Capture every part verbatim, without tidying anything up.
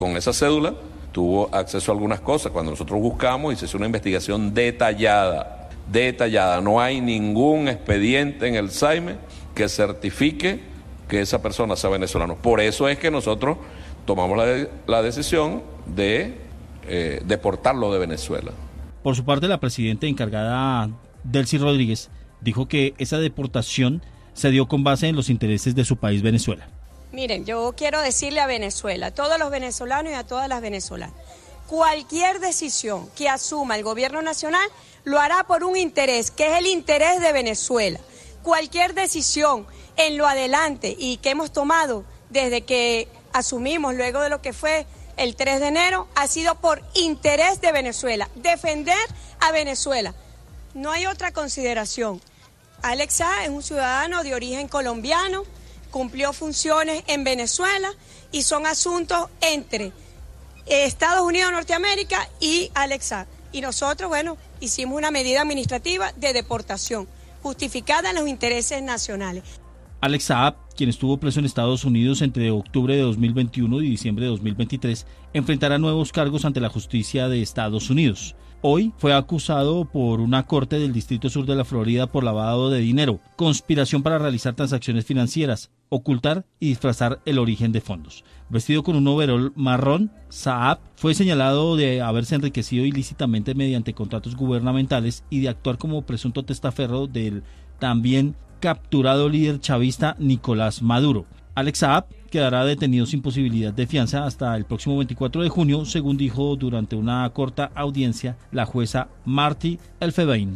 Con esa cédula tuvo acceso a algunas cosas. Cuando nosotros buscamos y se hizo una investigación detallada, detallada, no hay ningún expediente en el S A I M E que certifique que esa persona sea venezolana. Por eso es que nosotros tomamos la, de, la decisión de eh, deportarlo de Venezuela. Por su parte, la presidenta encargada, Delcy Rodríguez, dijo que esa deportación se dio con base en los intereses de su país, Venezuela. Miren, yo quiero decirle a Venezuela, a todos los venezolanos y a todas las venezolanas, cualquier decisión que asuma el gobierno nacional lo hará por un interés, que es el interés de Venezuela. Cualquier decisión en lo adelante y que hemos tomado desde que asumimos, luego de lo que fue el tres de enero, ha sido por interés de Venezuela, defender a Venezuela. No hay otra consideración. Alex Saab es un ciudadano de origen colombiano, cumplió funciones en Venezuela y son asuntos entre Estados Unidos de Norteamérica y Alex Saab. Y nosotros, bueno, hicimos una medida administrativa de deportación, justificada en los intereses nacionales. Alex Saab, quien estuvo preso en Estados Unidos entre octubre de dos mil veintiuno y diciembre de dos mil veintitrés, enfrentará nuevos cargos ante la justicia de Estados Unidos. Hoy fue acusado por una corte del Distrito Sur de la Florida por lavado de dinero, conspiración para realizar transacciones financieras, ocultar y disfrazar el origen de fondos. Vestido con un overol marrón, Saab fue señalado de haberse enriquecido ilícitamente mediante contratos gubernamentales y de actuar como presunto testaferro del también capturado líder chavista Nicolás Maduro. Alex Saab quedará detenido sin posibilidad de fianza hasta el próximo veinticuatro de junio, según dijo durante una corta audiencia la jueza Marty Elfebein.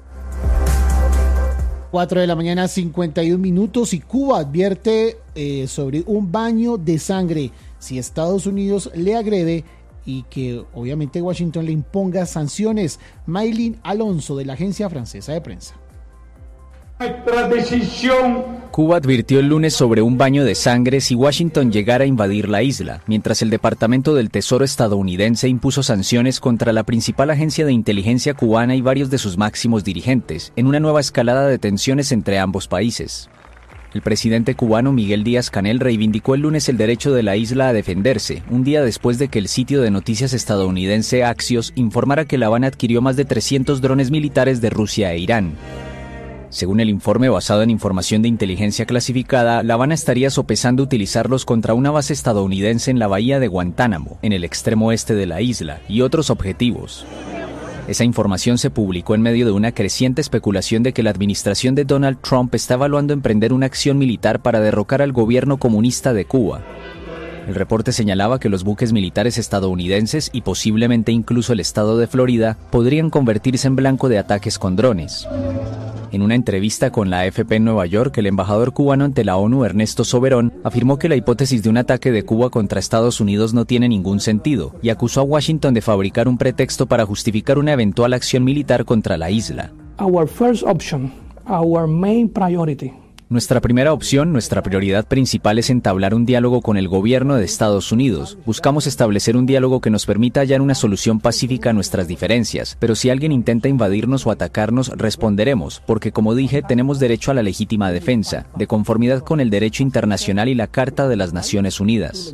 cuatro de la mañana, cincuenta y un minutos, y Cuba advierte eh, sobre un baño de sangre si Estados Unidos le agrede y que obviamente Washington le imponga sanciones. Maylin Alonso, de la agencia francesa de prensa. Nuestra decisión. Cuba advirtió el lunes sobre un baño de sangre si Washington llegara a invadir la isla, mientras el Departamento del Tesoro estadounidense impuso sanciones contra la principal agencia de inteligencia cubana y varios de sus máximos dirigentes, en una nueva escalada de tensiones entre ambos países. El presidente cubano Miguel Díaz-Canel reivindicó el lunes el derecho de la isla a defenderse, un día después de que el sitio de noticias estadounidense Axios informara que La Habana adquirió más de trescientos drones militares de Rusia e Irán. Según el informe basado en información de inteligencia clasificada, La Habana estaría sopesando utilizarlos contra una base estadounidense en la bahía de Guantánamo, en el extremo este de la isla, y otros objetivos. Esa información se publicó en medio de una creciente especulación de que la administración de Donald Trump está evaluando emprender una acción militar para derrocar al gobierno comunista de Cuba. El reporte señalaba que los buques militares estadounidenses y posiblemente incluso el estado de Florida podrían convertirse en blanco de ataques con drones. En una entrevista con la A F P en Nueva York, el embajador cubano ante la ONU, Ernesto Soberón, afirmó que la hipótesis de un ataque de Cuba contra Estados Unidos no tiene ningún sentido y acusó a Washington de fabricar un pretexto para justificar una eventual acción militar contra la isla. Our first option, our main priority. Nuestra primera opción, nuestra prioridad principal es entablar un diálogo con el gobierno de Estados Unidos. Buscamos establecer un diálogo que nos permita hallar una solución pacífica a nuestras diferencias, pero si alguien intenta invadirnos o atacarnos, responderemos, porque como dije, tenemos derecho a la legítima defensa, de conformidad con el derecho internacional y la Carta de las Naciones Unidas.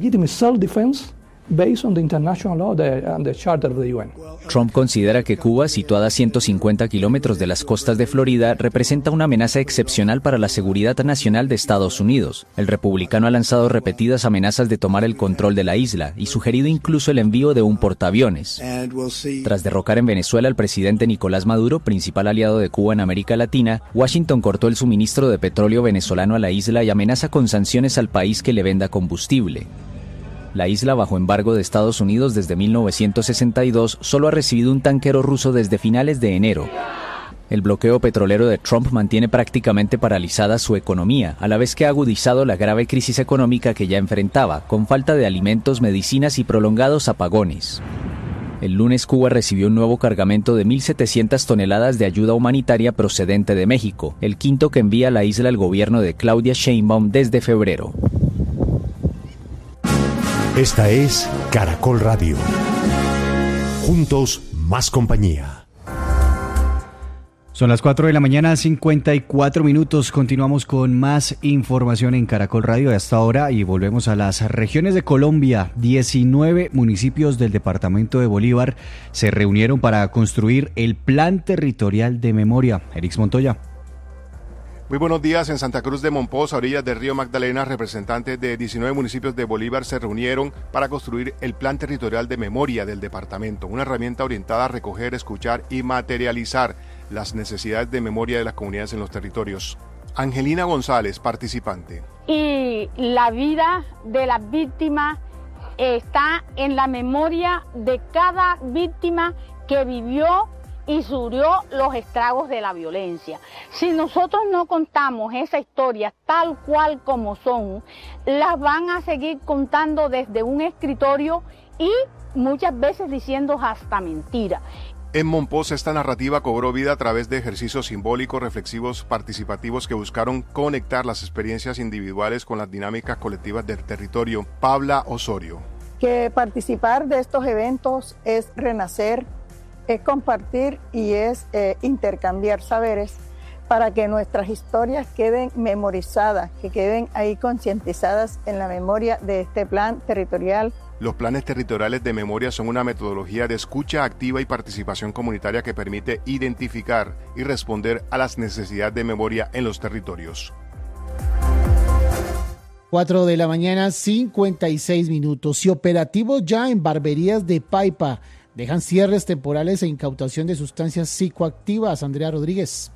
Based on the international law and the charter of the U N. Trump considera que Cuba, situada a ciento cincuenta kilómetros de las costas de Florida, representa una amenaza excepcional para la seguridad nacional de Estados Unidos. El republicano ha lanzado repetidas amenazas de tomar el control de la isla y sugerido incluso el envío de un portaaviones. Tras derrocar en Venezuela al presidente Nicolás Maduro, principal aliado de Cuba en América Latina, Washington cortó el suministro de petróleo venezolano a la isla y amenaza con sanciones al país que le venda combustible. La isla, bajo embargo de Estados Unidos desde mil novecientos sesenta y dos, solo ha recibido un tanquero ruso desde finales de enero. El bloqueo petrolero de Trump mantiene prácticamente paralizada su economía, a la vez que ha agudizado la grave crisis económica que ya enfrentaba, con falta de alimentos, medicinas y prolongados apagones. El lunes Cuba recibió un nuevo cargamento de mil setecientas toneladas de ayuda humanitaria procedente de México, el quinto que envía a la isla el gobierno de Claudia Sheinbaum desde febrero. Esta es Caracol Radio. Juntos, más compañía. Son las cuatro de la mañana, cincuenta y cuatro minutos. Continuamos con más información en Caracol Radio de hasta ahora y volvemos a las regiones de Colombia. diecinueve municipios del departamento de Bolívar se reunieron para construir el Plan Territorial de Memoria. Erix Montoya. Muy buenos días. En Santa Cruz de Mompox, a orillas del río Magdalena, representantes de diecinueve municipios de Bolívar se reunieron para construir el Plan Territorial de Memoria del departamento, una herramienta orientada a recoger, escuchar y materializar las necesidades de memoria de las comunidades en los territorios. Angelina González, participante. Y la vida de las víctimas está en la memoria de cada víctima que vivió y sufrió los estragos de la violencia. Si nosotros no contamos esa historia tal cual como son, las van a seguir contando desde un escritorio y muchas veces diciendo hasta mentiras. En Mompox, esta narrativa cobró vida a través de ejercicios simbólicos, reflexivos, participativos que buscaron conectar las experiencias individuales con las dinámicas colectivas del territorio. Paula Osorio. Que participar de estos eventos es renacer, es compartir y es eh, intercambiar saberes para que nuestras historias queden memorizadas, que queden ahí concientizadas en la memoria de este plan territorial. Los planes territoriales de memoria son una metodología de escucha activa y participación comunitaria que permite identificar y responder a las necesidades de memoria en los territorios. cuatro de la mañana, cincuenta y seis minutos. Y operativos ya en barberías de Paipa. Dejan cierres temporales e incautación de sustancias psicoactivas. Andrea Rodríguez.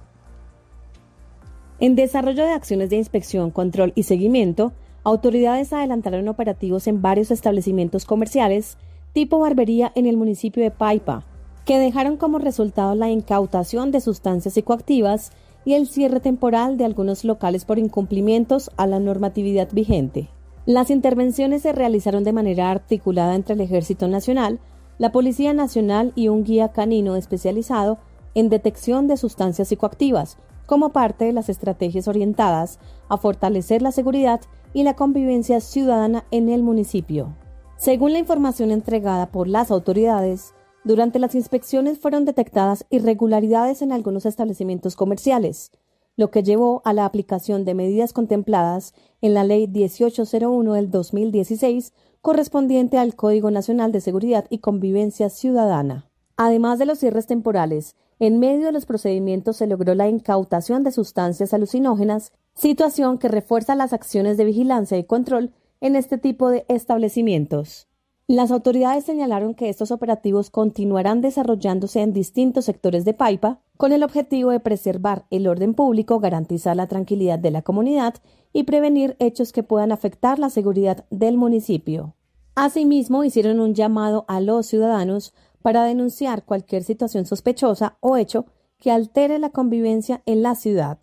En desarrollo de acciones de inspección, control y seguimiento, autoridades adelantaron operativos en varios establecimientos comerciales tipo barbería en el municipio de Paipa, que dejaron como resultado la incautación de sustancias psicoactivas y el cierre temporal de algunos locales por incumplimientos a la normatividad vigente. Las intervenciones se realizaron de manera articulada entre el Ejército Nacional, la Policía Nacional y un guía canino especializado en detección de sustancias psicoactivas, como parte de las estrategias orientadas a fortalecer la seguridad y la convivencia ciudadana en el municipio. Según la información entregada por las autoridades, durante las inspecciones fueron detectadas irregularidades en algunos establecimientos comerciales, lo que llevó a la aplicación de medidas contempladas en la Ley dieciocho cero uno del dos mil dieciséis, correspondiente al Código Nacional de Seguridad y Convivencia Ciudadana. Además de los cierres temporales, en medio de los procedimientos se logró la incautación de sustancias alucinógenas, situación que refuerza las acciones de vigilancia y control en este tipo de establecimientos. Las autoridades señalaron que estos operativos continuarán desarrollándose en distintos sectores de Paipa con el objetivo de preservar el orden público, garantizar la tranquilidad de la comunidad y prevenir hechos que puedan afectar la seguridad del municipio. Asimismo, hicieron un llamado a los ciudadanos para denunciar cualquier situación sospechosa o hecho que altere la convivencia en la ciudad.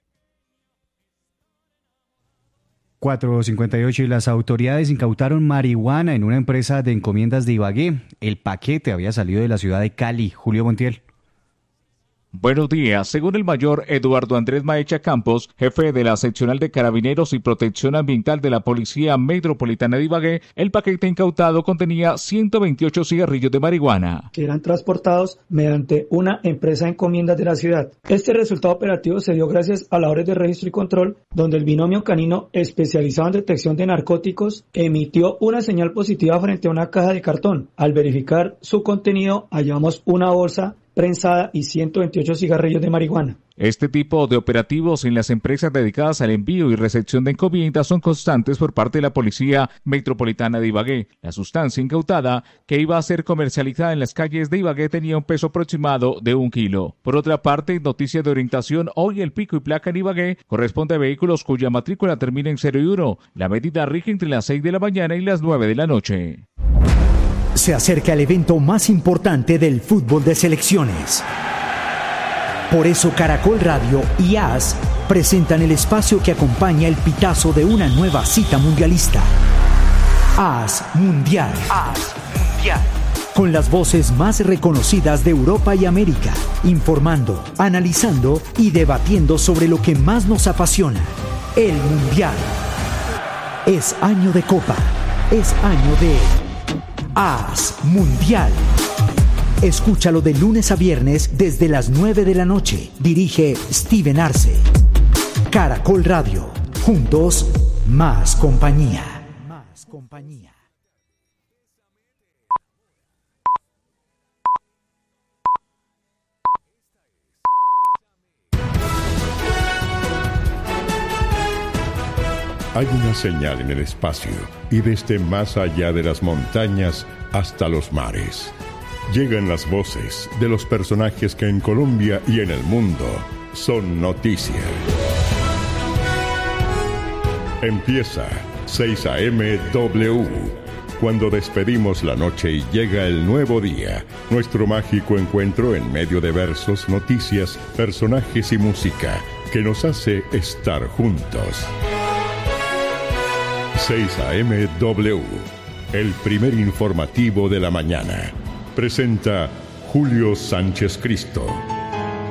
cuatro cincuenta y ocho y las autoridades incautaron marihuana en una empresa de encomiendas de Ibagué. El paquete había salido de la ciudad de Cali. Julio Montiel. Buenos días. Según el mayor Eduardo Andrés Maecha Campos, jefe de la seccional de Carabineros y Protección Ambiental de la Policía Metropolitana de Ibagué, el paquete incautado contenía ciento veintiocho cigarrillos de marihuana, que eran transportados mediante una empresa de encomiendas de la ciudad. Este resultado operativo se dio gracias a labores de registro y control, donde el binomio canino especializado en detección de narcóticos emitió una señal positiva frente a una caja de cartón. Al verificar su contenido, hallamos una bolsa prensada y ciento veintiocho cigarrillos de marihuana. Este tipo de operativos en las empresas dedicadas al envío y recepción de encomiendas son constantes por parte de la Policía Metropolitana de Ibagué. La sustancia incautada, que iba a ser comercializada en las calles de Ibagué, tenía un peso aproximado de un kilo. Por otra parte, noticias de orientación, hoy el pico y placa en Ibagué corresponde a vehículos cuya matrícula termina en cero y uno. La medida rige entre las seis de la mañana y las nueve de la noche. Se acerca el evento más importante del fútbol de selecciones. Por eso Caracol Radio y A S presentan el espacio que acompaña el pitazo de una nueva cita mundialista. A S Mundial. A S Mundial. Con las voces más reconocidas de Europa y América, informando, analizando y debatiendo sobre lo que más nos apasiona, el Mundial. Es año de Copa, es año de A S Mundial. Escúchalo de lunes a viernes desde las nueve de la noche. Dirige Steven Arce. Caracol Radio. Juntos, más compañía. Más compañía. Hay una señal en el espacio y desde más allá de las montañas hasta los mares. Llegan las voces de los personajes que en Colombia y en el mundo son noticia. Empieza seis A M W. Cuando despedimos la noche y llega el nuevo día, nuestro mágico encuentro en medio de versos, noticias, personajes y música que nos hace estar juntos. seis A M W, el primer informativo de la mañana. Presenta Julio Sánchez Cristo.